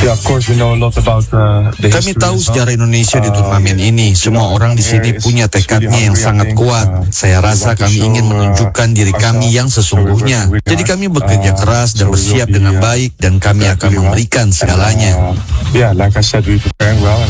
Kami tahu sejarah Indonesia di turnamen ini. Semua orang di sini punya tekadnya yang sangat kuat. Saya rasa kami ingin menunjukkan diri kami yang sesungguhnya. Jadi kami bekerja keras dan bersiap dengan baik, dan kami akan memberikan segalanya.